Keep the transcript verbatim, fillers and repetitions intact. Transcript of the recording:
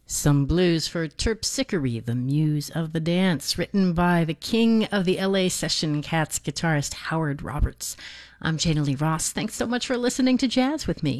Some blues for Terpsichore, the muse of the dance, written by the king of the L A Session Cats guitarist Howard Roberts. I'm Jana Lee Ross. Thanks so much for listening to Jazz with me.